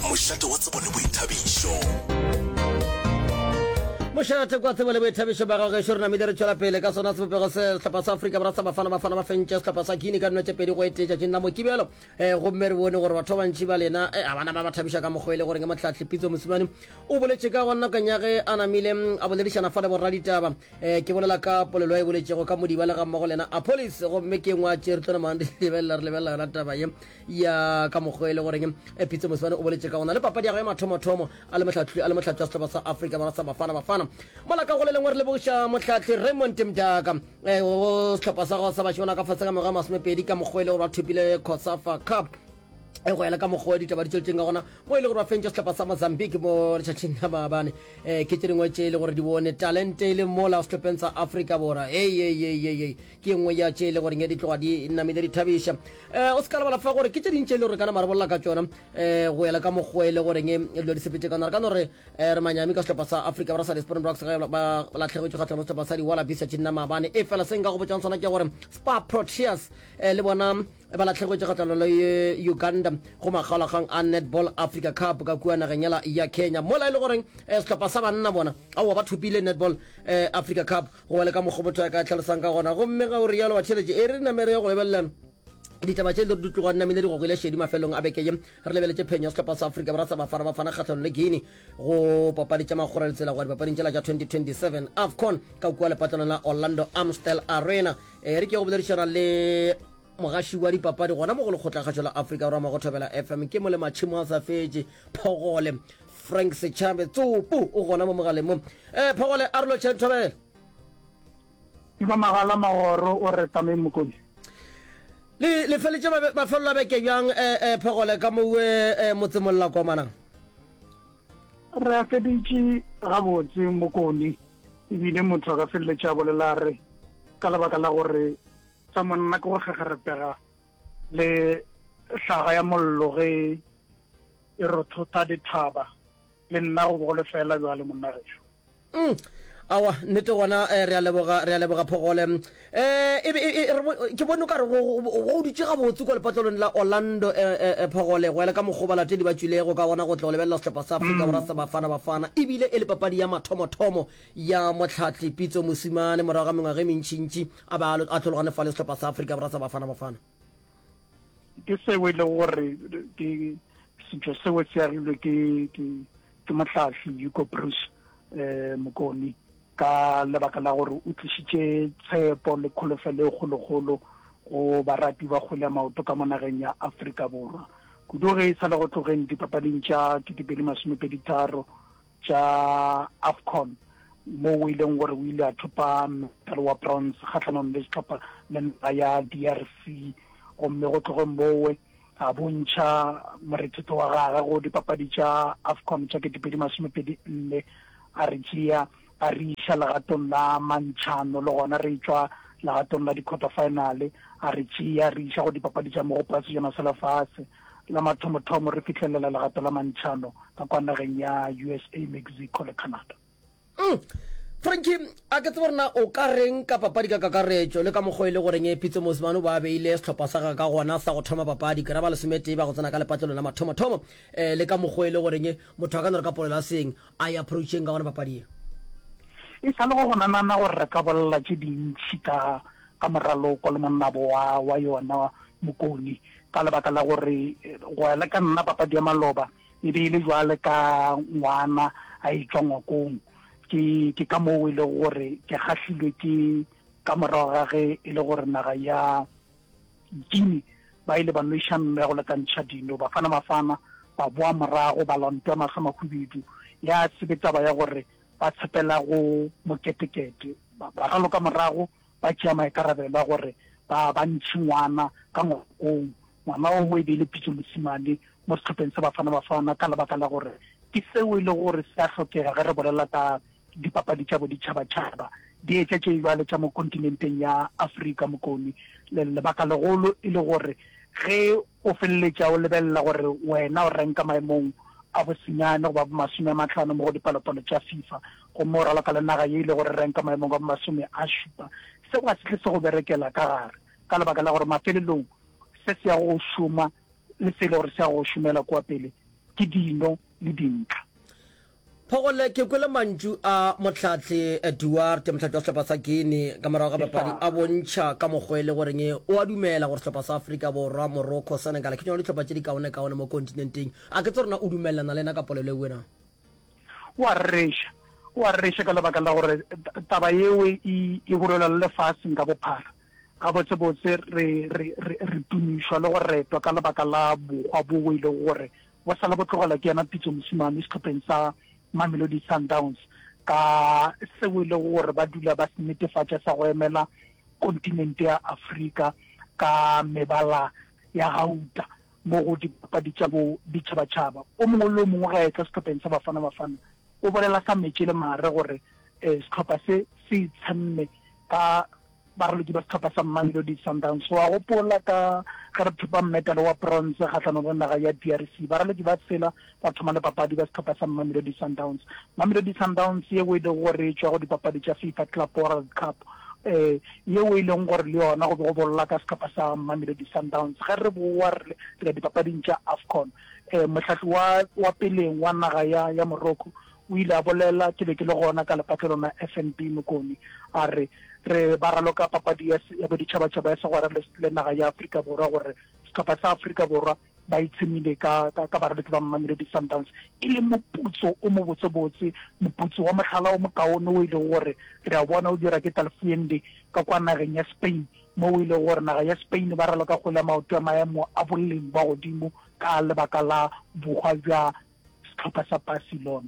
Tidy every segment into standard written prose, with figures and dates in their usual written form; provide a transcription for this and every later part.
mošate wa tsebone boithabišo mošate kwa tsebo le boithabišo ba gagešo re namile re tšwela pele ka sona sebopego se sehlapa sa afrika borwa sa bafana ba fentše sehlapa sa guinea ka dinotše pedi go etetša tše nna mokibelo gomme re bone gore batho ba bantši ba lena a bana ba thabiša ka mokgwa ile gore ke mohlatlhi pitso mosimane o boletše ka gonna kanyage a namile a boledišana fa le borra ditaba ke bolela ka polelo e boletšego ka modiba le ga mmogo lena a police gomme ke ngwa tše re tlona mang lebelela yona taba ye ya ka mokgwa ile goreng pitso mosimane o boletše ka gona le papadi ya gae mathomo a le mohlatlhi a sehlapa sa afrika borwa sa bafana mola ka go le lengwe re lebogiša mohlatlhi Raymond Mdaka o sehlapa sa go sa bašona ka fase ka moga masomepedi ka mokgwa ile gore ba thopile COSAFA Cup go ela ka mokgwa ditaba di tšweletseng ka gona mo ile gore ba fentše sehlapa sa Mozambique mo letšatšing la maabane ke tše dingwe tše e le gore di bone talente e le mola sehlopeng sa Afrika Borwa ke nngwe ya tše e le goreng di tloga di namile di thabiša o se ka lebala fa gore ke tše dintše e le gore kana mare bolela ka tšona go ela ka mokgwa e le goreng e dilo di sepetse ka nare ka no re manyami ka sehlapa sa Afrika Borwa sa di-Springboks ba latlhegetswe kgatlha mo sehlapa sa di-Wallabies tšeng na maabane e fela se nka go botšang sona ke gore Spar Proteas le bona ba latlhegetswe kgatlhano le Uganda go magalagang a Netball Africa Cup ka kua nageng ya Kenya mola e le goreng sehlopha sa banna bona ao ba thopile Netball Africa Cup go le ka mogobotho ka tlhalosang ka gona gomme ga o rialo wa tšhelete e re namere go lebelelela ditaba tše di tloga namile di gogile šedi mafelong a bekeye re lebeletše phenyo sehlopha sa Afrika Borwa sa bafana kgatlhano le Guinea go papadi tša magoreletsela gore papading tšela tša 2027 AFCON ka kua lepatlano la Orlando Amstel Arena re ke go boledišana le mogaši wa dipapadi gona mo go lekgotlakgatšo la Afrika Borwa mo go thobela FM ke mo le matšhimo a sa fetše Phogole Frank Sechambe tsopo o gona mo mogaleng mo Phogole a re lo tšhe thobela ba magala magoro o re tame mokodi le feletše mafelo a beke bjang Phogole ka moue motsemolla komanang re a feditše gabotse mokoni ebile motho a ka feleletše a bolela re ka lebaka la gore sa monna ke go gegerepega le hlaga ya mollo ge e rothota dithaba le nna go bogole fela jwa le monna gešo awa nnete gona re a leboga Phogole ke bone ka re go dutse gabotse kwa lepatlelong la Orlando Phogole go ela ka mokgobala tse di ba tswilego ka gona go tlo lebelela sehlopha sa Afrika Borwa sa bafana ebile e le papadi ya mathomo ya mohlatlhi pitso mosimane morago ga mengwaga e mentšintši a tlhologane fa le sehlopha sa Afrika Borwa sa bafana ke seo e le gore setšo seo se agilwe ke mohlatlhi Hugo Bruce mokoni ka lebaka la gore o tlišitše tshepo le kholofelo e kgolokgolo go barati ba kgole ya maoto ka mo nageng ya Afrika Borwa kudu ge e sa le go tlogeng dipapading tša 2023 tša AFCON mo o ileng gore o ile a thopa medal wa bronze kgatlhanong le sehlopha le naga ya DRC gomme go tlogeng mowe a bontšha morethetho wa gage go dipapadi tša AFCON tša 2024 a re tšea a re iša legatong la mantšhano le gona re tšwa legatong la di-quarter finale a re tšea re iša go dipapadi tša mogopola sejana sa lefase la mathomothomo re fitlhelela legato la mantšhano ka kwa nageng ya USA, Mexico le Canada. Frankie a ke tseborena o ka reng ka papadi ka kakaretšo le ka mokgwa e le goreng pitso mosimane ba beile sehlopha sa ka gona sa go thoma papadi ke ra ba lesomete ba go tsena ka lepatlelong la mathomo le ka mokgwa e le goreng motho a ka no re ka polela seng a e approacheng ka gona papadi e sa le go gonanana gore re ka bolela tše dintšhi ka moraloko le monnabo wa yona mokoni ka lebaka la gore go ela ka nna papadi ya maloba e be e le jwale ka ngwana a etswa ngwakong ke ka moo e le gore ke kgahlilwe ke ka morago ga ge e le gore naga ya Guinea ba ile ba noišanno ya go lekantšha dino bafana ba boa morago ba lantwa mahlamahubedu ya sebetsa ba ya gore ba tshepela go moketekete ba raloka morago ba tšea maikarabelo a gore ba ntšhi ngwana ka ngwakong ngwana o mo e be le pitso mosimane mo sehlopeng sa bafana ka lebaka la gore ke seo e le gore se a hlokega ge re bolela ka dipapadi tša boditšhabatšhaba di etša tše jwale tša mo kontinenteng ya Afrika mokoni lebaka legolo e le gore ge o feleletša o lebelela gore wena o renka maemong a bosenyane go ba masome a matlhano mo go dipalopalo tša FIFA gomme o raloka le naga ye e le gore renka maemong a masome a šupa seo ga se tle se go berekela ka gare ka lebaka la gore mafelelong se se ya go šoma le se le gore se ya go šomela kwa pele ke dino le dintlha. Phogole ke kwele mantšu a motlhatlhe Duarte motlhatlhe wa sehlopha sa Guinea ka morago ga papadi a bontšha ka mokgwele goreng o a dumela gore sehlopha sa Afrika Borwa, Morocco, Senegal ke tsone dihlopha tše di kaone mo kontinenteng. A ke tse rona o dumelana le ena ka polelo e wena? Wa resha ka lebaka la gore taba yeo e bolela le lefaseng ka bophara ga botsebotse re tumišwa le go retwa ka lebaka la bokgwa bo e le gore wa sala botlogela ke yana Pitso Mosimane sehlopeng sa Mamelodi Sundowns ka seo e le gore ba dula ba se netefatša sa go emela kontinente ya Afrika ka mebala ya gauta mo go dipapadi tša bo ditšhabatšhaba. O mongwe le o mongwe ga etla sehlopeng sa Bafana o bolela sa metše le mare gore sehlopha se itshamme ka baraloki ba sehlopha sa Mamelodi Sundowns. Wa gopola ka ga re thupa medal wa bronze kgatlhanong le naga ya DRC baraloki ba tsela ba thoma le papadi ba sehlopha sa Mamelodi Sundowns. Mamelodi Sundowns ye o ile gore e tšwa go dipapadi tša FIFA Club World Cup ye o ileng gore le yona go bolla ka sehlopha sa Mamelodi Sundowns. Ga re boa re dipapading tša AFCON motlhatli wa peleng wa naga ya Morocco o ile a bolela ke be ke le gona ka lepatlelo na FNB Mokoni a re ba raloka papadi ya boditšhabatšhaba ya segwara le naga ya Afrika Borwa gore sehlopha sa Afrika Borwa ba itshemile ka baraloki ba Mamelodi Sundowns e le moputso o mo botsebotse, moputso wa motlhala o mokaone o ile gore re a bona o dira ke Talfiende ka kwa nageng ya Spain mo o ile gore naga ya Spain ba raloka go le maoto a maemo a boleng ba godimo ka lebaka la bogwa bja sehlopha sa Barcelona.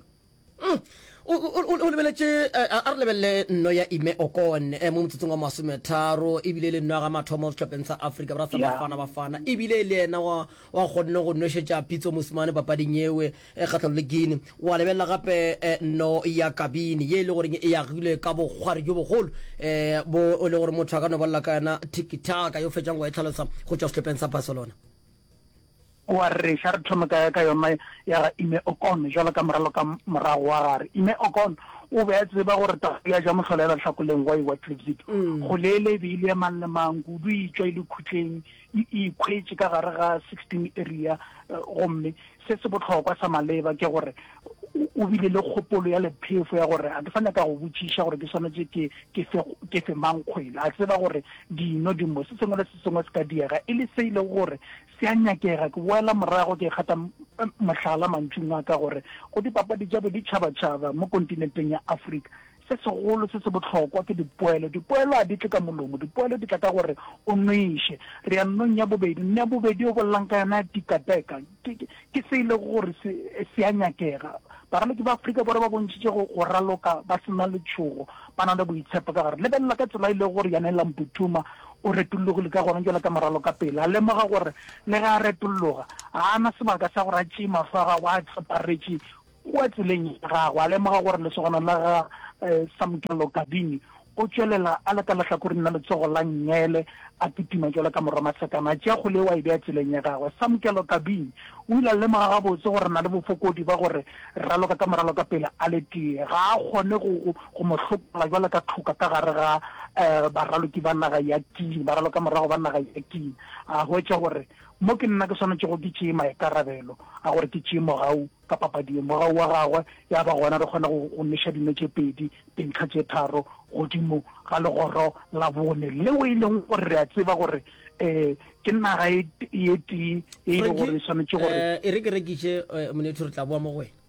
o lebeletše a re lebelele nno ya Ime Okon mo motsotsong wa 30 ebile le nno ga mathomo sehlopeng sa Afrika Borwa sa Bafana ebile le ena wa kgonne go nošetša Pitso Mosimane papading ewe kgatlhanong le Guinea. Wa lebelela gape nno ya Kabini ye e le goreng e agilwe ka bokgware jo bogolo bo o le gore motho a ka no bolela ka yona tiki-taka yo fetšang go e tlhalosa go tšwa sehlopeng sa Barcelona. Wa re sha re thoma ka yona ya Ime Okon jalo ka moralo ka morago wa gare. Ime Okon o be a tseba gore ya ja motlholela tlhakoleng wa Tripsit go lele bile man le mang go di tswa ile khutleng e khwetse ka gare ga 16 area gomme se botlhokwa sa maleba ke gore o bile le kgopolo ya lephefo ya gore a ke fana ka go botšiša gore ke swanetse ke fe mang kgwela a tseba gore dino di mo se sengwe le se sengwe se ka diega e le se ile gore se a nyakega ke boela morago ke gata mohlala mantšung a ka gore go dipapadi tša boditšhabatšhaba mo kontinenteng ya Afrika se segolo se botlhokwa ke dipoelo a di tle ka molomo, dipoelo di tla ka gore o noiše re ya nnong ya bobedi o bolelang ka yona tikateka ke se ile gore se a nyakega. Baraloki ba Afrika Borwa ba bontšitše go raloka ba sena letšhogo ba na le boitshepo ka gare lebelela ka tsela ile gore yana Lamputhuma o retologile ka gona jela ka moralo ka pele a lemoga gore le ga a retologa a ana sebaka sa gore a tšee mafaga wa tseparetše wa tseleng ya gagwe a lemoga gore lesogana la ga Samkelo Kabini o tšwelela a le ka lehlakoreng la letsogo la Nyele a pitima jela ka morwa masakana a tšea go le wa e bea tseleng ya gagwe. Samkelo Kabini o ile a lemoga gabotse gore na le bofokodi ba gore raloka ka moralo ka pele a le tee ga a kgone go mo hlokola jela ka tlhoka ka gare ga baraloki ba naga ya Guinea baraloka morago ba naga ya Guinea a hwetša gore mo ke nna ke swanetse go ke tšee maikarabelo a gore ke tšee mogau ka papadi mogau wa gagwe ya ba gona re kgona go neša dino tše pedi dintlha tše tharo godimo ga legoro la bone leo e leng gore re a tseba gore ke naga e tee e ile gore e swanetse gore e re ke rekiše monetho re tla boa mo go wena.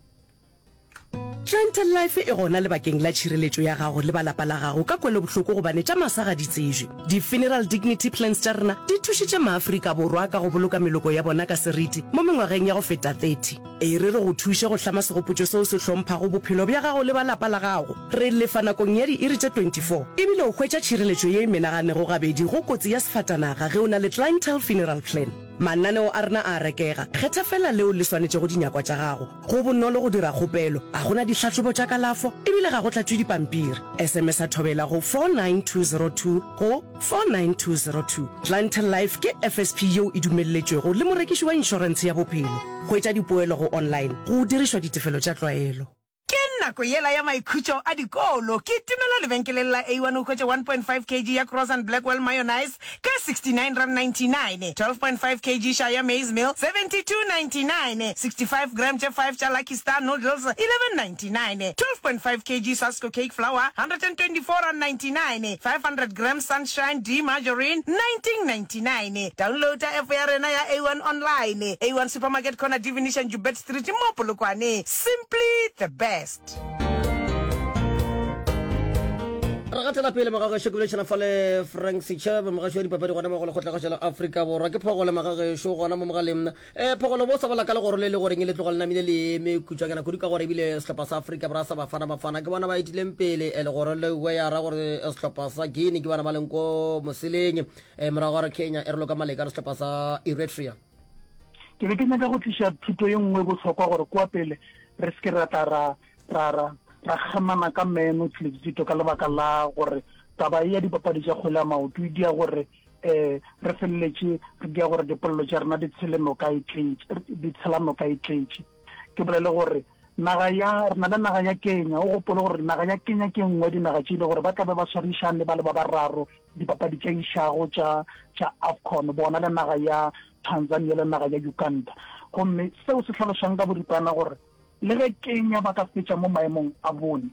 Clientele Life e gona lebakeng la tšhireletšo ya gago le balapa la gago ka kwele bohloko gobane tša masa ga di tsejwe. Di-funeral dignity plans tša rena di thušitše maAfrika Borwa ka go boloka meloko ya bona ka seriti mo mengwageng ya go feta 30 e re go thuše go hlama segopotšo seo se hlomphago bophelo bja gago le balapa la gago. Re lefa nakong ya di-iri tše 24 ebile o hwetša tšhireletšo ye e menaganego gabedi go kotsi ya sefatanaga ge o na le Clientele Funeral Plan. Mananeo a rena a rekega kgetha fela leo le swanetše go dinyakwa tša gago go bonolo go dira kgopelo a gona ditlhatlobo tša kalafo ebile ga go tlatšwe dipampiri. SMS a thobela go 49202 go 49202. Clientele Life ke FSP yeo e dumelletšwego le morekiši wa inšorense ya bophelo. Hwetša dipoelo go online go dirišwa ditefelo tša tlwaelo. Ke nako yela ya maikhutšo a dikolo ke timela lebenkeleng la A1 o hwetše 1.5 kg ya Cross and Blackwell mayonnaise ka 69.99 12.5 kg Shire maize meal 72.99 65 gram tše 5 tša Lucky Star noodles 11.99 12.5 kg Sasko cake flour 124.99 500 gram Sunshine D margarine 19.99 downloada app ya rena ya A1 online A1 supermarket corner Divination Jubet Street mo Polokwane. Simply the best. Ragatela pele magagesho ke boletšana fa le Frank Sechaba magagesho ya dipapadi gona mo go lekgotla la Afrika Borwa ke phogole magagesho gona mo mogaleng phogole bo sa bala ka le gore le goreng le tlogela namile le mekutšwa kana kudu ka gore bile sehlopha sa Afrika Borwa sa bafana ke bona ba itileng pele le gore le we ya ra gore sehlopha sa Guinea ke bona ba leng ko moseleng mara gore Kenya e re loka maleka sehlopha sa Eritrea ke be ke nyaka go tlisha thuto ye nngwe botlhokwa gore kwa pele re se ke ra gamana ka meno tlhekisito ka lebaka la gore taba ya dipapadi tša kgwele ya maoto e dia gore re feleletše re dia gore dipolelo tša rena di tshela noka e tletše ke bolele gore naga ya rena le naga ya Kenya o gopole gore naga ya Kenya ke nngwe dinaga tše ile gore ba tla be ba swarišane ba le ba bararo dipapadi tša išago tša AFCON bona le naga ya Tanzania le naga ya Uganda gomme seo se tlhalosang ka boripana gore le ge Kenya ba ka fetša mo maemong a bone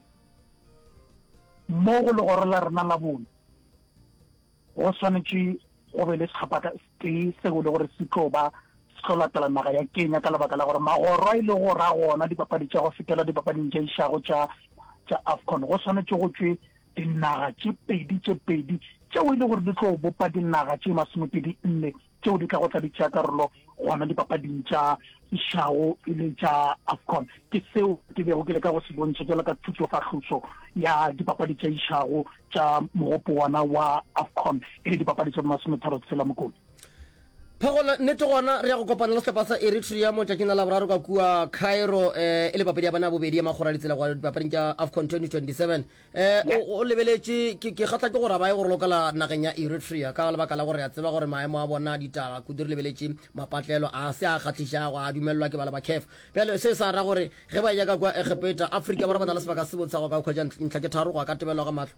mo go le gore la rena la bone go swanetše go be le sekgapa tee seo le gore se tlo latela naga ya Kenya ka lebaka la gore magoro a ile go ra gona dipapadi tša go fetela dipapading tša išago tša AFCON go swanetše go tšwe dinaga tše pedi tšeo e le gore di tlo bopa dinaga tše 24 tšeo di ka go tla di tšea karolo gona dipapading tša išago e le tša AFCON ke seo ke bego ke le ka go se bontšha jalo ka thušo ya dipapadi tša išago tša mogopo wana wa AFCON e le dipapadi tša 36 mokolo phagola nnete gona re ya go kopana le sehlopha sa Eritrea mo tšatšing la boraro ka kua Cairo e le papadi ya bana bobedi ya magora ditsela go dipapading tša AFCON 2027 o lebeletše ke kgatla ke gore ba ye gore lokela nageng ya Eritrea ka lebaka la gore ya tseba gore maemo a bona ditaba kudu re lebeletše mapatlelo a se a kgatlhišago a dumelelwa ke bala ba CAF bjale se sa ra gore ge ba yaka kwa Egepeta Afrika Borwa ba na le sebaka se botshago ka kgwetša ntlha ke tharo go ka tebelwa ga matlho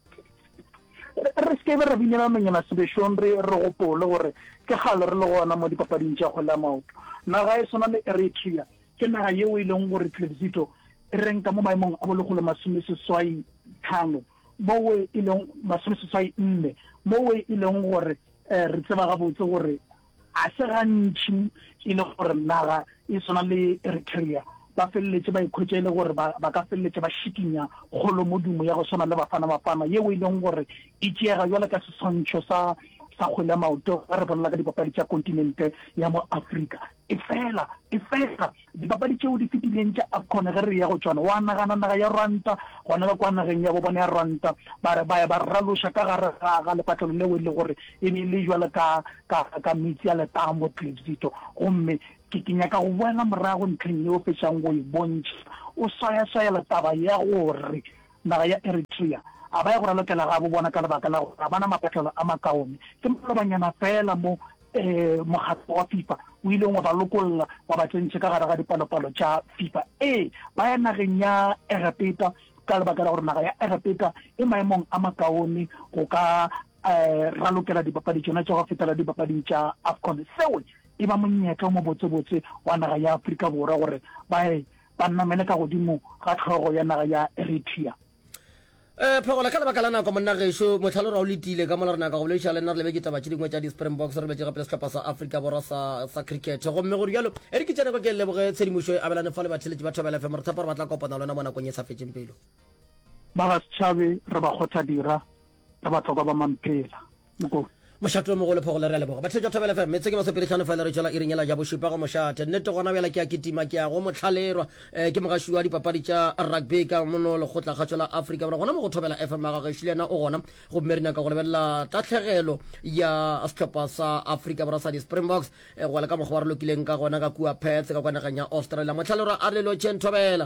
re se ke be re binyela menyana sebešong re gopole gore ke gale re le gona mo dipapading tša kgwele ya maoto naga e swana le Eritrea ke naga yeo e leng gore tlhekisito e renka mo maemong a bolekgolo 35 mowe e leng 34 mowe e leng gore re tseba gabotse gore a se gantši e le gore naga e swana le Eritrea ba feleletše ba ikhwetša e le gore ba ka feleletše ba šikinya kgolo modumo ya go swana le bafana yeo e leng gore e tšeega jwale ka seswantšho sa kgwele ya maoto ga re bolela ka dipapadi tša kontinente ya mo Afrika e fela dipapadi tšeo di fetileng tša AFCON ge re ya go tšwana wa nagana naga ya Rwanda gona ka kwa nageng ya bo bona ya Rwanda ba raloša ka gare ga lepatlelo leo e le gore e be le jwale ka metsi a letamo tlhekisito gomme ke nyaka go boela morago ntlheng yeo fetšang go e bontšha o swaya taba ya gore naga ya Eritrea a ba ya gore lokela ga bo bona ka lebaka la gore a bana mapatlelo a makaone ke molobanyana fela mo mokgatlo wa FIFA o ile wa ba lokolola wa ba tsentse ka gare ga dipalopalo tša FIFA ba ya nageng ya Egepeta ka lebaka la gore naga ya Egepeta e maemong a makaone go ka ralokela dipapadi tšona tša go fetela dipapading tša AFCON seo e ba monyetla mo botsebotse wa naga ya Afrika Borwa gore ba nnamele ka godimo ga tlhogo ya naga ya Eritrea phagola ka lebaka la nako monna gešo motlhalo ra o letile ka mola re naka go boletša le nna re lebe ke taba tše dingwe tša di-Springboks re betse gape le sehlopha sa Afrika Borwa sa cricket gomme gore jalo e re ke tšaneko ke leboge tshedimošo e abelane fa le batheletše ba Thobela FM re thapa re batla kopana lona mo nakong e sa fetšeng pelo ba ga setšhabe re ba kgotha dira re batlhoka ba mamphela mokolo mošate o mogolo phogole re a leboga batho tša Thobela FM metse ke masopeditlhano fela re tšwela e rengela ja bošupa go mošate nnete gona bjala ke a ketima ke a go motlhalerwa ke mogaši wa dipapadi tša rugby ka mono lekgotla kgatšo la Afrika Borwa gona mo go Thobela FM magagešo le yena o gona gomme re nyaka go lebelela tatlhegelo ya sehlopha sa Afrika Borwa sa di-Springboks go le ka mokgwa ba re lokileng ka gona ka kua Perth ka kwa nageng ya Australia motlhalerwa a le lotšheng Thobela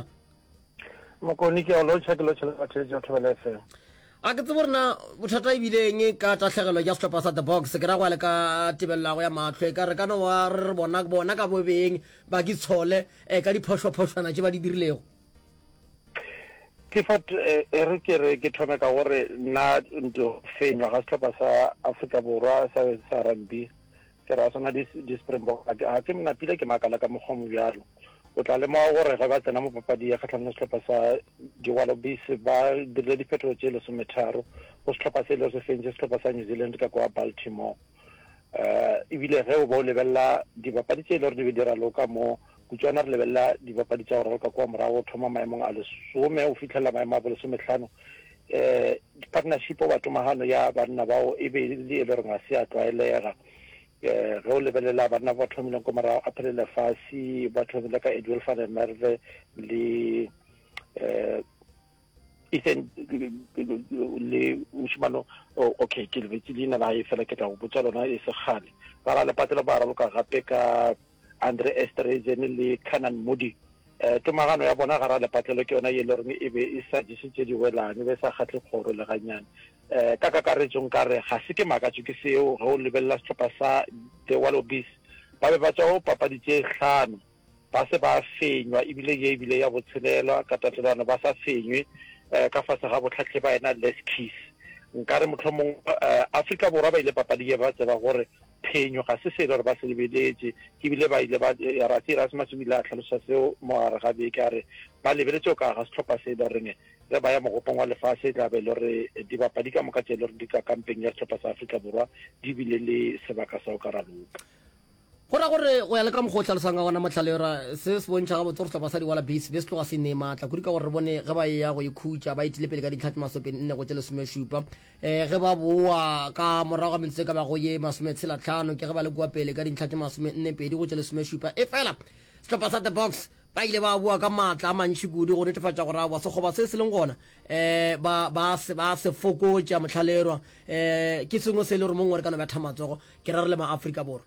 mokoni ke a lotšha ke lotšha le batho tša Thobela FM a ke tsebo rena bothata e bileng ka tatlhegelo ya sehlopha sa the box ke ra go le ka tebelelago ya matlho ka re ka no wa re bona ka bobeng ba ke tshole ka diphošwaphošwana tše ba di dirilego Clifford re ke thome ka gore nna ntlo fenywa ga setlhopha sa Afrika Borwa sa rugby ke ra sona di Springbok a ke mnapile ke makala ka moghomo bjalo o tla le mo gore ga ba tsena mo papadi ya kgatlhanong setlhopha sa di-Wallabies ba dirile diphetogo tse 13 go setlhopha se le se fentse setlhopha sa New Zealand ka kwa Baltimore ebile ge o bo lebella dibapadi tse le re di dira loka mo kutswana re lebella dibapadi tsa gore ka kwa morago thoma maemong a lesome o fitlhela maemo a bo lesometlhano partnership o batomagano ya banna bao e be le e le reng a se a tlwaelega ge o lebelela banna ba thomileng ko morago a phelele fase ba thomile ka Edwin van der Merwe le Ethan le ushmano okay ke le leina la e fela ke tla go botsa lona e se gale ba ra le patela ba ra ka gape ka Andre Esterhazy le Canan Moody tomagano ya bona ga ra le patlelo ke yona ye le reng e be e sa disitse di welang e be sa gatle kgoro le ganyane ka kakaretsong ka re ga se ke makatso ke seo ge o lebella setlhopha sa the Wallabies ba be ba tswa papadi tse 5 ba se ba fenywa ebile ya botshelelwa ka tatelano ba sa fenywe ka fase ga botlhatlhe ba ena Les Keys nkare motlhomong Afrika Borwa ba ile papadi ye ba tseba gore phenyo ga se se le re ba se lebeletse ke bile ba ile ba ra tira se masumila tlhalosa seo mo ara ga be ka re ba lebeletse ka ga setlhopha se le reng re ba ya mogopong wa lefase tla be le re di bapadi ka moka tse le re di ka camping ya setlhopha sa Afrika Borwa di bile le sebaka sa o ka raloka gora gore go ya le ka mo go tlhalosang ga gona motlhalera se se bontšha ga botse setlhopha sa di-Wallabies be se tloga se ne maatla kodi ka gore re bone ge ba ya go ikhutša ba itile pele ka ditlhati masopeng nne go tse lesomešupa ge ba boa ka morago ga mentse ka ba go ye masometselatlhano ke ge ba le kua pele ka dintlhati masomenne pedi go tse lesomešupa e fela setlhopha sa the Boks ba ile ba bua ka maatla a mantši kudu go netefatša gore a sekgoba se se leng gona ba se fokotša motlhalerwa ke sengwe se le gore mongwe re ka no betha matsogo ke ra re le ma-Afrika Borwa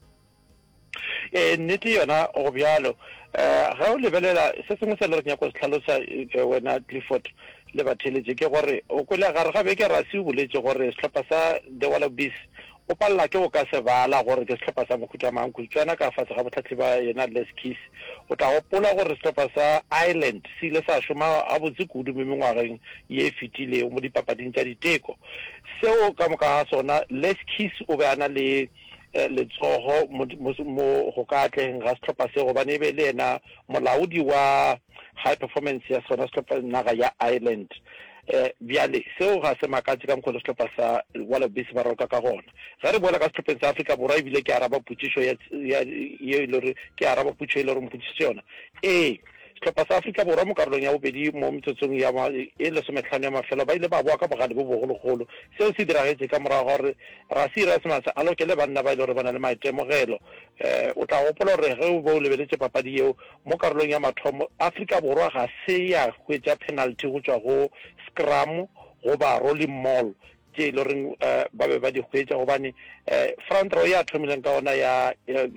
nnete yona go bjalo ga o lebelela se sengwe se le re nyako se tlhalosa wena Clifford le batheletše ke gore o kwele gare ga beke ra se o boletse gore setlhopha sa the Wallabies o palela ke go ka se bala gore ke setlhopha sa mokhutšamang kutswana ka fase ga botlhatlhe ba yena Les Keys o tla gopola gore setlhopha sa Ireland se ile sa šoma a botse kudu mo mengwageng ye fetileng mo dipapading tša diteko seo ka moka ga sona Les Keys o be ana le letsogo mo go ka atleng ga setlhopha se gobane e be le ena molaodi wa high performance ya sona setlhopha naga ya Ireland bjale seo ga se makatse ka mokgolo setlhopha sa Wallabies ba roka ka gona ge re boela ka setlhopheng sa Afrika Borwa ebile ke araba potšišo ye e le gore ke araba potšišo e le gore mpotsišitše yona setlhopha sa Afrika Borwa mo karolong ya bobedi mo metsotsong ya e lesometlhano ya mafelo ba ile ba boa ka bogale bo bogologolo seo se diragetse ka morago gore ra se Erasmus a lokele banna ba ile gore ba na le maitemogelo o tla gopola gore ge o bo o lebeletse papadi eo mo karolong ya mathomo Afrika Borwa ga se ya hwetša penalty go tswa go scrum go ba rolling mall tse le reng ba be ba di hwetša gobane front row ya thomileng ka ona ya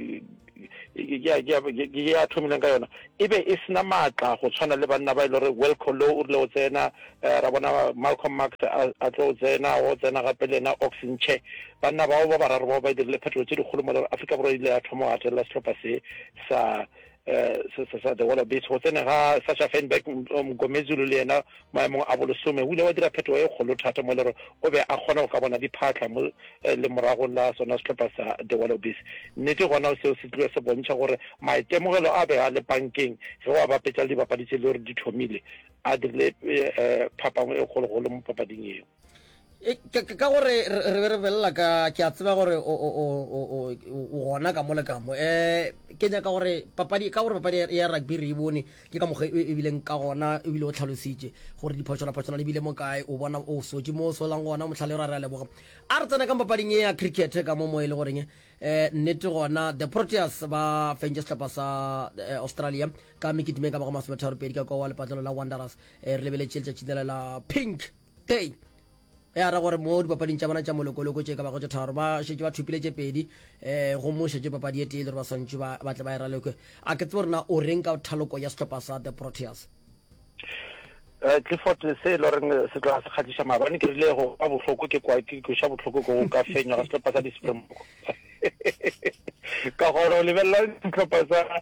thomileng ka yona e be e sena maatla go tshwana le banna ba ile gore Welcolo o rile o tsena ra bona Malcolm Marx a tlo o tsena gape le ena Oxenche banna bao ba bararo bao ba dirile phetogo tse dikgolo mo Afrika Borwa ile ya thoma go atelela setlhopha se sa the Wallabies go tsene ga Sasha Feinberg Mgomezulu le ena maemong a bolesome o ile wa dira phetogo e kgolo thata mo le gore o be a kgona go ka bona diphatla mo le morago la sona setlhopha sa the Wallabies nnete gona seo se tlile se bontšha gore maitemogelo a be a le bankeng ge wa bapetša le dibapadi tse le gore di thomile a dirile phapang e kgologolo mo papading eo ka gore re be re belela ke a tseba gore o gona ka mo le kamo ke nyaka gore papadi ya rugby re e bone ke ka mokgwa e bileng ka gona ebile o tlhalositše gore diphotsona di bile mo kae o bona o sotse mo o solang gona motlhale ra re a leboga a re tsena ka papading e ya cricket ka mo e le goreng nnete gona the Proteas ba fentše setlhopha sa Australia ka meketime ka bago masometharo-pedi ka kwa wa lepatlelo la Wanderers re lebeletše letšatšinela la Pink Day ya ra gore mo dipapading tša bona tša molekoloko tše ka bago tše tharo ba šetse ba thupile tše pedi go mo šetse papadi e tee le gore ba swantše ba tle ba e ralekwe a ke tse gorena o reng ka thaloko ya setlhopha sa the Proteas Clifford se le reng se tla se kgatliša maabane ke rile go ba bohloko ke kweša bohloko go ka fenywa ga setlhopha sa di-Springbok ka gore o lebelela setlhopha sa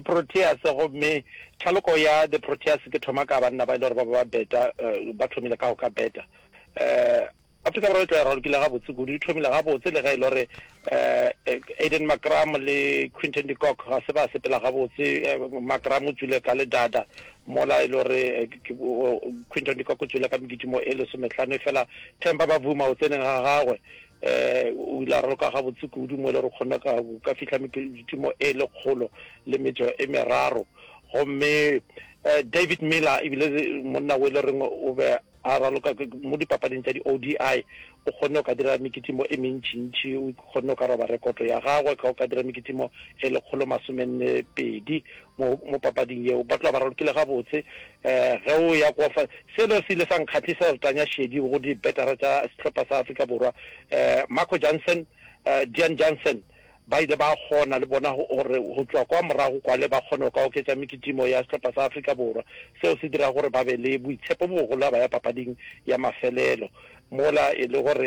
Proteas gomme thaloko ya the Proteas ke thoma ka banna ba ile gore ba beta ba thomile ka ka beta Afrika Borwa tla ra lokile ga botse go di thomile ga botse le ga ile gore Aiden Makram le Quinton de Kock ga se ba sepela ga botse Makram o tsule ka le dada mola ile gore Quinton de Kock o tsule ka mekitimo e le sometlhano fela Themba Bavuma o tsene ga gagwe o ila roka ga botse go di mo le re khona ka fitla mekitimo e le kgolo le metso e meraro gomme David Miller ibile monna we le reng o be a raloka mo dipapading tsa di ODI o kgonne ka dira mekitimo e mentšintši o kgonne ka roba rekoto ya gagwe ka dira mekitimo e le kgolo 12 mo papading yeo ba tla ba ralokile ga botse ge o ya kwa selo se ile sang khatlisa o tanya shedi go di betara tsa setlhopha sa Afrika Borwa Marco Jansen Dian Jansen ba ile ba gona le bona gore go tswa kwa morago kwa le ba gona ka oketsa mekitimo ya setlhopha sa Afrika Borwa seo se dira gore ba be le boitshepo bo go la ba ya papading ya mafelelo mola e le gore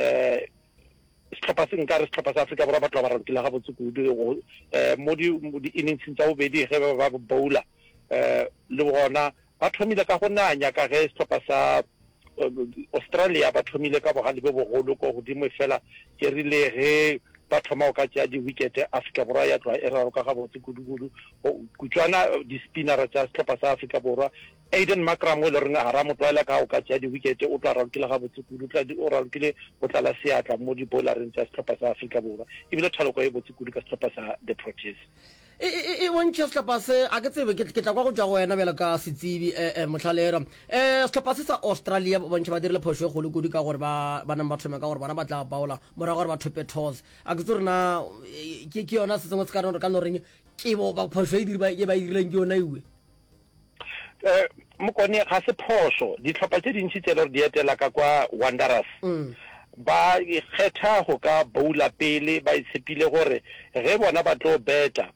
setlhopha sa Afrika Borwa ba tla ba rantile ga botse kudu mo di innings tsa bobedi ge ba bowler le bona ba thomile ka go nanya ka ge setlhopha sa Australia ba thomile ka bogale be bogolo go godimo fela ke rile ge ba thoma o ka tša di-wicket Afrika Borwa ya tloa e raroka ga botse kudu kutswana di-spinner tša setlhopha sa Afrika Borwa Aiden Makram o le reng a ra motlwaela ka o ka tša di-wicket o tla rarokile ga botse kudu o rarokile o tlala seatla mo di-bowlereng tša setlhopha sa Afrika Borwa ebile thaloko e botse kudu ka setlhopha sa the Proteas e bontšha setlhopha se a ke tsebe ke tla kwa go tša go wena bjela ka setsebi motlhalera setlhopha se sa Australia bontšha ba dirile phošo e kgolo kudu ka gore ba nang ba thome ka gore bana ba tla baola morago gore ba thope toss a ke tse rena ke yona se sengwe se ka no reng ke bo ba phošo e ba e dirileng ke yona ewe mokone ga se phoso ditlhopha tse dintsi tse le re di etela ka kwa Wanderers ba kgetha go ka bowla pele ba itshepile gore ge bona ba tlo beta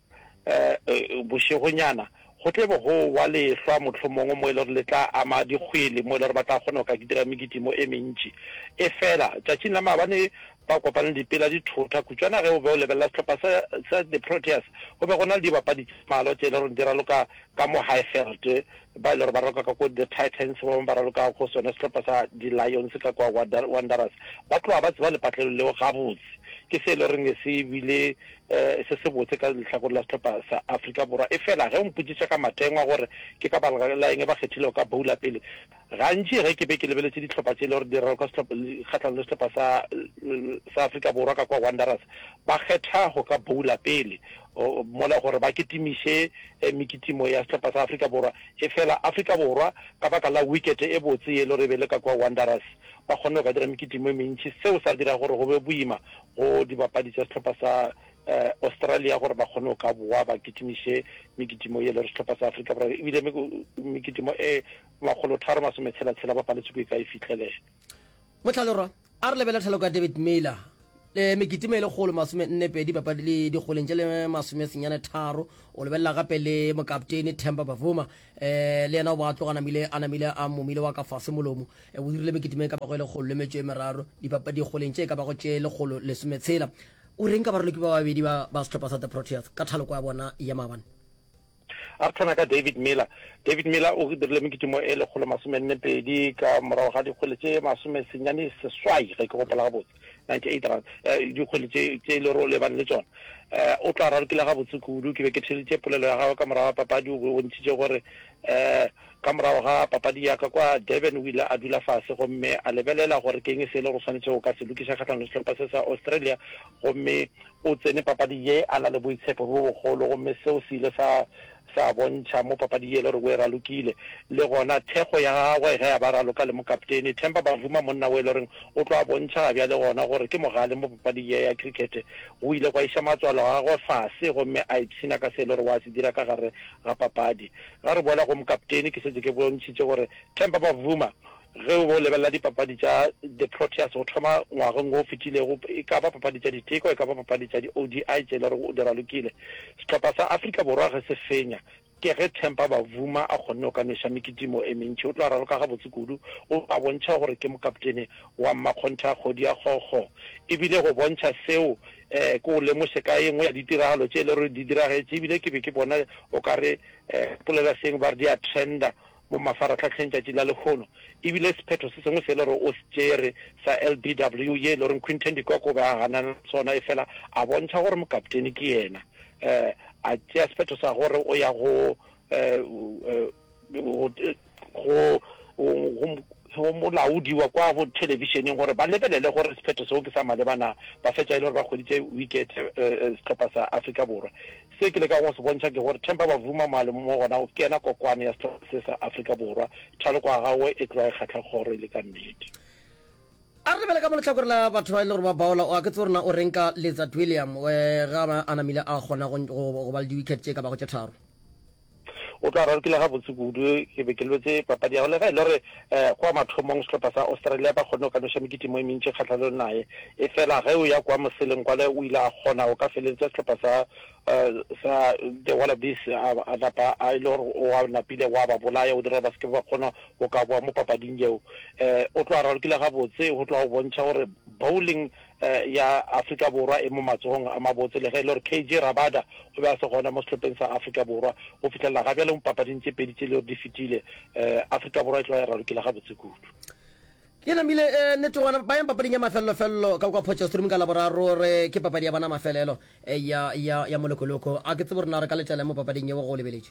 bošegonyana go tle bo go wa lehlwa motlhomongwe mo e le gore le tla ama dikgwele mo e le gore ba tla kgona ka dira mekitimo e mentši e fela tšatšing la maabane ba kopane dipela di thota kutswana ge o be o lebelela setlhopha sa the Proteas go be go na le dibapadi malo tse e le gore di raloka ka mo Highveld ba e le gore ba raloka ka ko the Titans ba ba raloka go sone setlhopha sa di-Lions ka kwa Wanderers ba tloa ba tseba lepatlelo leo gabotse ke se le reng se bile se se botse ka letlhakore la setlhopha sa Afrika Borwa e fela ge o mpotsitse ka matengwa gore ke ka la eng ba kgethile ka bowler pele gantši ge ke be ke lebeletse ditlhopha tse le gore di raloka kgatlhang le setlhopha sa Afrika Borwa ka kwa Wanderers ba kgetha go ka bowler pele mola gore ba ketimiše mekitimo ya setlhopha sa Afrika Borwa e fela Afrika Borwa ka baka la wicket e botse e le re bele ka kwa Wanderers ba kgonne ka dira mekitimo e mentši seo sa dira gore go be boima go dibapadi tša setlhopha sa Australia gore ba kgone ka boa ba ketimiše mekitimo ye le re setlhopha sa Afrika Borwa ebile mekitimo e 360 ba paletse go ka e fitlhelela motlhalorwa a re lebela tlhalo ka David Miller mekitimo e le kgolo 42 papadi le dikgoleng tše le 13 o lebelela gape le mokaptene Themba Bavuma le yena o ba tloga a namile a momile wa ka fase molomo o dirile mekitimo e ka bago e le kgolo le metšo e meraro dipapadi dikgoleng tše e ka bago tše le kgolo le sometshela o reng ka baraloki ba babedi ba setlhopha sa the Proteas ka thaloko ya bona ya maabane a tshwana ka David Miller o dirile mekitimo e le kgolo 42 ka morago ga dikgole tše 10 seswai ge ke gopola gabotse 98 rand dikgole tše le ro lebane le tsona o tla rarokile gabotse kudu ke be ke theleditše polelo ya gago ka morago ga papadi o ntšhitše gore ka morago ga papadi ya ka kwa Durban o ile a dula fase gomme a lebelela gore ke eng se le go tshwanetse go ka se lokiša kgatlhang le setlhopha se sa Australia gomme o tsene papadi ye a na le boitshepo bo bogolo gomme seo se ile sa bontšha mo papadi ye le gore o e ralokile le gona thekgo ya gagwe ge ya ba raloka le mokaptene Themba Bavuma monna o e le goreng o tlo a bontšha gabja le gona gore ke mogale mo papadi ye ya cricket o ile kwa iša matswalo a gagwe fase gomme a ipshina ka se le gore wa se dira ka gare ga papadi ga re boela go mokaptene ke setse ke bontšhitše gore Themba Bavuma ge o lebelela dipapadi tša the Proteas go thoma ngwageng go fetilego e ka ba papadi tša diteko e ka ba papadi tša di-ODI tše le gore o di ralokile setlhopha sa Afrika Borwa ge se fenya ke ge Tempa Bavuma a kgonne ka nesha mekitimo e mentši o tla raloka ga botse kudu o a bontšha gore ke mokaptene wa mmakgontha kgodi ya kgokgo ebile go bontšha seo ko lemoše ka engwe ya ditiragalo tše le gore di diragetse ebile ke be ke bona o ka re polela seng ba re di a trenda mo mafaratlhatlheng tšatši la lekgono ebile sephetho se sengwe se le gore o se tšere sa LBW ye le gore Quinton de Kock o be a ganana sona e fela a bontšha gore mokaptene ke yena a tšea sephetho sa gore o ya go molaodi wa kwa go televisioneng gore ba lebelele gore sephetho seo ke sa malebana ba fetša e le gore ba kgoditše wicket setlhopha sa Afrika Borwa se ke le ka go se bontšha ke gore Tempa Bavuma malemo mo gona ke ena kokwane ya setlhopha se sa Afrika Borwa thaloko ya gagwe e tloa e kgatlha gore le ka nnete a re lebele ka mo letlhakore la batho ba e le gore ba baola o a ke tse gorena o renka Letsat William ga a namile a kgona go ba le di-wicket tše ka bago tše tharo o tla rarokile ga botse kudu ke be ke lwetse papadi ya go le ga e le gore kwa mathomong setlhopha sa Australia ba kgonne go ka noša mekitimo e mentši kgatlhanong naye e fela ge o ya kwa moseleng kwale o ile a kgona go ka feleletsa setlhopha sa the Wallabies a napa a ile gore o a napile wa ba bolaya o dira ba se ke ba kgona go ka boa mo papading eo o tla rarokile ga botse go tla go bontšha gore bowling ya Afrika Borwa e mo matsogong a mabotse le ge e le gore KG Rabada o be a se gona mo setlhopheng sa Afrika Borwa go fitlhelela ga bjale mo papading tše pedi tše le gore di fetile Afrika Borwa e tloa e rarokile ga botse kudu ke namile nnete gona ba yang papading ya mafelelo ka kwa Potchefstroom ka laboraro re ke papadi ya bana mafelelo ya molekoloko a ke tse borena re ka letšala mo papading yeo go lebeletše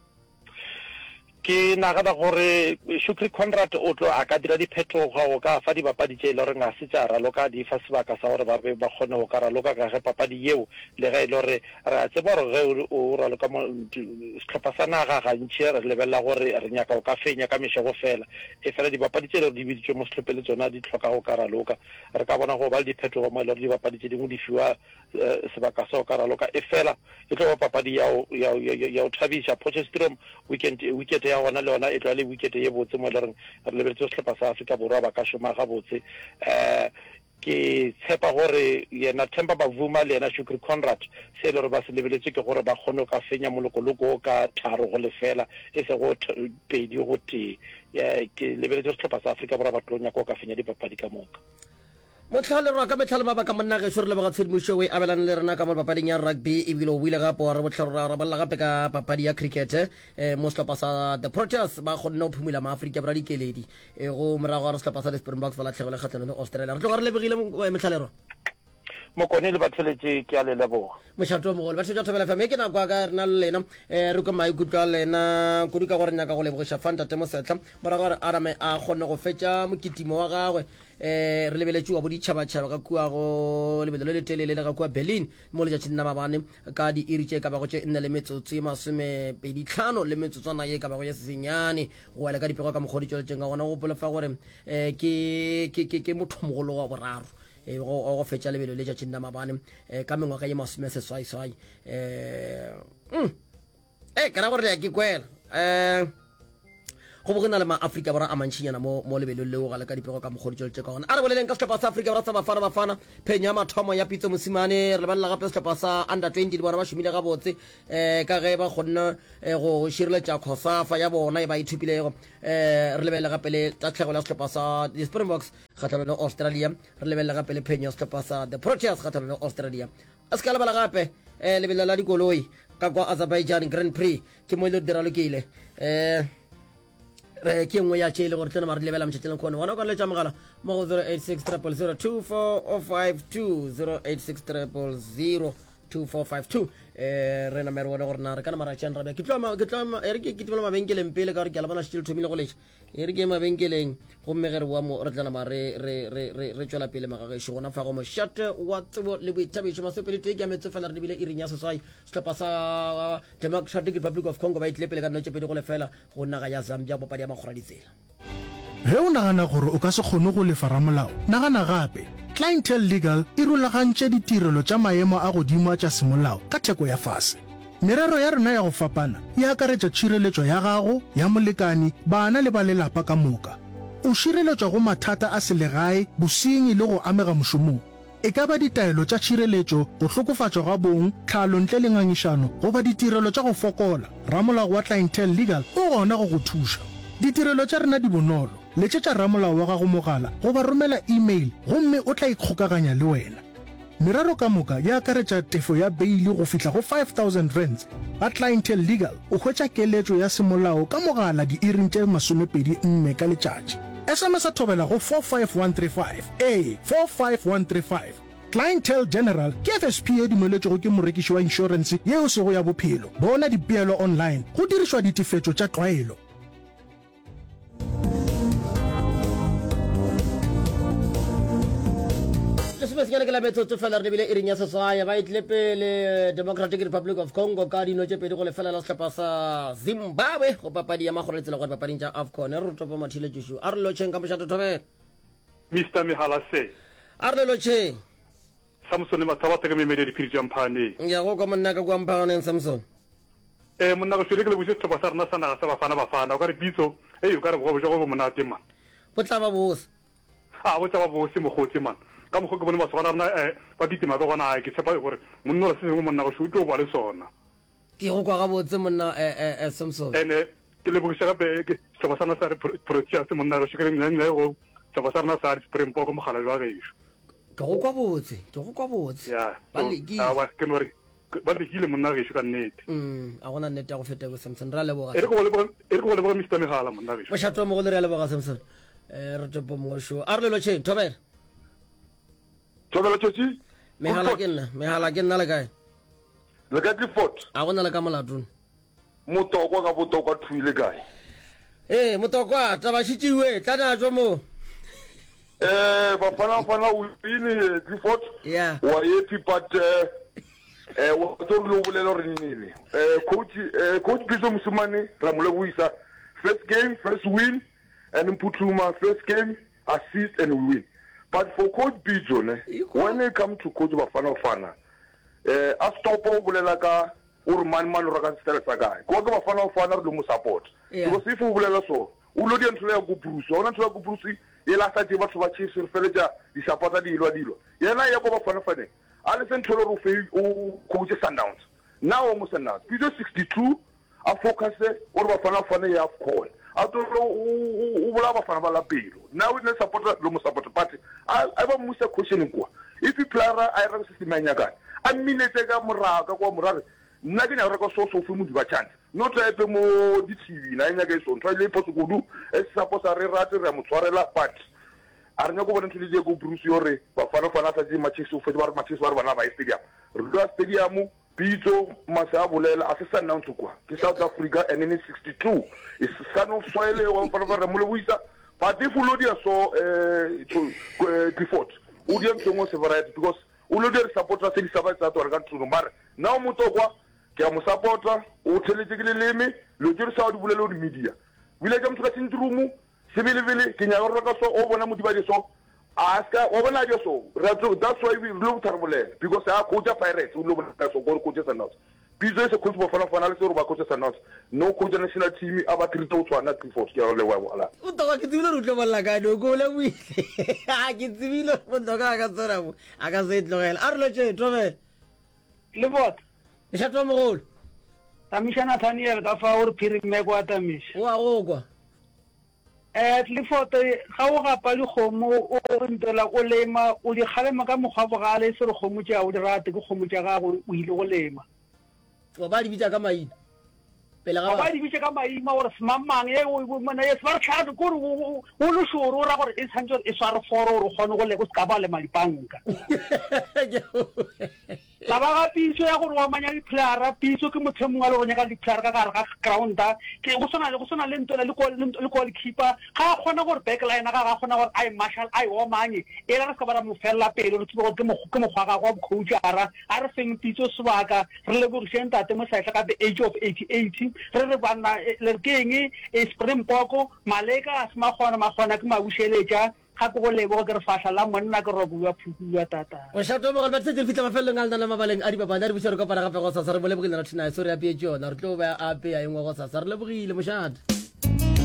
ke nagana gore Shukri Conrad o tlo a ka dira diphetogo go ka fa dibapadi tše e le gore ga se tša raloka di fa sebaka sa gore ba kgone go ka raloka ka ge papadi yeo le ge e le gore re a tseba gore ge o raloka setlhopha sa naga gantši re lebelela gore re nyaka go ka fenya ka mešego fela e fela dibapadi tše le gore di biditšwe mo setlhophe le tsona di tlhoka go ka raloka re ka bona go ba le diphetogo mo e le gore dibapadi tše dingwe di fiwa sebaka sa go ka raloka e fela e tlo ba papadi ya o thabiša Potchefstroom wicket ya gona le ona e tloa le wicket ye botse mo e le goreng re lebeletse setlhopha sa Afrika Borwa ba ka šoma ga botse ke tshepa gore yena Tempa Bavuma le yena Shukri Conrad se e le gore ba se lebeletse ke gore ba kgone ka fenya molokoloko ka tharo go lefela e se go pedi go tee ke lebeletse setlhopha sa Afrika Borwa ba tlo nyaka ka fenya dipapadi ka moka motlhale rwa ka metlhale mabaka monna gešo re leboga tshedimošo e abelane le rena ka mo papading ya rugby ebile o buile gape wa re botlharo ra bolela gape ka papadi ya cricket mo setlhopha sa the Proteas ba kgonne go phumula maaforika borwa dikeledi go morago ga re setlhopha sa the Springboks fa latlhegelo kgatlhanong le Australia re tlo ga re lebogile metlhale rwa mokone le batheletše ke a le leboga mošato o mogolo batho ja thobela fm ke nako ka rena le lena re ko maikutlo a lena kudu ka gore nyaka go lebogiša fantate mo setla morago gore arame a kgonne go fetša mokitimo wa gagwe re lebeletše wa boditšhabatšhaba ka kua go lebelo le letelele le ka kua Berlin mo letšatšing la mabane ka diiri tše ka bago tše nne le metsotso e 25 le metsotswana ye ka bago ye sesenyane go wele ka dipego ka mokgodi tšweletšeng ka gona go polefa gore ke mothomogolo wa boraro go fetša lebelo le tšatšing la mabane ka mengwaga ye 10 seswaiswai ke ra gore ke kwela go bogena le maAfrika Borwa a mantšinyana mo lebelong leo ga le ka dipego ka mokgodi tšweletše ka gona a re boleleng ka setlhopha sa Afrika Borwa sa bafana pheng ya mathomo ya pitso mosimane re lebalela gape setlhopha sa under 20 di bona ba šomile gabotse ka ge ba kgonne go šireletša khosafa ya bona e ba ithupilego re lebelele gape le tatlhego ya setlhopha sa the Springboks kgatlhanong le Australia re lebelele gape le pheng ya setlhopha sa the Proteas kgatlhanong le Australia a se ka lebala gape lebelo la dikoloi ka kwa Azerbaijan Grand Prix ke mo ile dira lokile ke nngwe ya tše le gore tlena mare lebela motšhatšeleng kgone gona o ka letša mogala mo go 086 0002452 086 0002452 re namere bone gore na re ka namara tšhan rabja ke tlola mabenkeleng pele ka gore ke a le bona šetše le thomile go letša e re ke mabenkeleng gomme ge re boa mo re tlanama re tšwela pele magagešo gona fa go mošate wa tsebo le boithabišo masopele tee ke a metse fela re lebile iring ya seswai setlhopha sa Democratic Republic of Congo ba itlile pele ka nnotše pedi go lefela go naga ya Zambia popadi ya makgora ditsela ge o nagana gore o ka se kgone go lefa ramolao nagana gape Clientele Legal e rulagantše ditirelo tša maemo a godimo tša semolao ka theko ya fase merero ya rena ya go fapana e akaretša tšhireletšo ya gago ya molekani bana le ba lelapa ka moka o šireletšwa go mathata a selegae bosenyi le go amega mošomong e ka ba ditaelo tša tšhireletšo go hlokofatšwa ga bong tlhalo ntle le ngangišano goba ditirelo tša go fokola. Ramolao wa Clientele Legal o gona go go thuša. Ditirelo tša rena di bonolo. Letšetša ramolao wa gago mogala goba romela email gomme o tla ikgokaganya le wena. Meraro ka moka ya akaretša tefo ya beili go fihla go 5,000 rands. Ga Clientele Legal o hwetša keletšo ya semolao ka mogala diiring tše 24 ka letšatši. SMS a thobela go 45135 45135. Clientele General ke FSP e dumeletšego ke morekiši wa inšorense yeo sego ya bophelo. Bona dipeelo online go dirišwa ditefetšo tša tlwaelo. Senyane ke la metsotso fela re lebile iring ya seswaya ba itle pele Democratic Republic of Congo ka dino tše pedi go lefela la setlhapa sa Zimbabwe go papadi ya magoretsela gore papading tša AFCON. Re topa mathile Joshua a re lotšheng ka mošato thobela Mr. Mihalase a re le lotšheng Samson Matsawate ke memedi di phiri jampane ya go ka monna ka kwa mphaneng Samson monna go shele ke le botse setlhopha sa rena sa naga sa bafana o ka re pitso o ka re go boja go monate man bo tla ba bose bo tla ba bose mogotsi man ka mo go ke bone ba tswana rena ba ditima ba gona ke tshepa gore monna o se sengwe monna go shutlo ba le sona ke go kwa ga botse monna Samson ke le botse gape ke setlhopha sa rena sa re Proteas monna go shekele nne go setlhopha sa rena sa re Springbok mo gala jwa gešo ke go kwa botse ya ke no re ba lekile monna gešo ka nnete a gona nnete ya go feta go Samson ra leboga e re go leboga Mr. Mihala monna gešo mošato mo go le re a leboga Samson re topo mo show a re le lotšheng thobela Thobela tšotši mehala ke nna le kae le ka Clifford a go na le ka molatong motokwa ka botokwa thuile kae motokwa tabašitšiwe tla natšwa mo bafana o ine Clifford wa epi but wa tlo lo bolela re nini coach Biso Musumane ra mo leboisa first game first win and Mputluma first game assist and win. But for Coach Bijo, when it comes to Coach Bafana, a stop over like or man or a guy. Coach Bafana do support. Because if you will so, Ulodian to go Bruce, or not to go Bruce, the last time you watch Chiefs and Feleja, the supporter di Lodilo. Yana Yago Bafana. I listen to the Coach Sundowns. Now almost announced. Bijo 62, a focus or Bafana you have called. I don't know who will have a fan of a pay. Now we support the support party. I have a Musa question. If you play, I have a system. I mean, they take a Muraga, nothing I record so food by chance. Not a more TV, 9 against on try to do as suppose a rate Ramutuarella, but I know going to the Diego Bruce Yore, but Fanafana matches of Fedor matches were one of my stadium. Ruga Stadium. Pito Masabulela assistant down to South Africa and in 62. It's son of Swahili or Mulawisa. But if Ulodia saw Clifford, Udian Tomo Severite because Ulodia supporters in Savata to Argan to Nomar. Now Mutokwa, Kamu supporter, Utility Leme, Lujur Saudi Bulelo media. Will I come to the Sindrumu, Civilly, Kenya Rakaso, over Namutiba so. Ask overnight so. That's why we look turbulent because our coach pirates who look at so coaches and not. Pizzo is a coach for analysis or coaches and not. No coach national team about 3 to not before. What the fuck is the like I do go away? I can see the Dogaka. I can say it, Noel. Arloche, Trove. Libot. Chateau Tamisha Nathaniel, Gafa, Pirik Megwatamish. Wow. Clifford ga o gapa le kgomo o ntela go lema o di kgalema ka mogabogale se re kgomo tša o di rate ke kgomo tša gago o ile go lema wa ba di bitsa ka maina pele ga ba di bitsa ka maina gore semamang e o mona e swara tšhato gore o le šoro o ra gore e tshwanetse e sware foro gore o kgone go le go se ka ba lema dipanka la ba ga piso ya gore wa manya diplara piso ke motho mongwe le go nyaka diplara ka gare ga grounda ke go sona le ntona le goalkeeper ga kgona gore backline ga kgona gore ai marshal ai o manye e re ska bara mo fella pele re tsebo ke mo gwa ga go coachara a re feng piso sebaka re le go senta te mo sa tla ka the age of 88 re bana le keng e Springbok Maleka asma gona ke mabusheletša ga go lebo ke re fahla la monna ke robu ya phukua tata o shato mo ga batse di fitla mafelong a lana mabaleng a di baba re botse re ka para gape go sa re bolebogile na thina so re a pie jona re tlo ba a pe a engwe go sa re lebogile mošate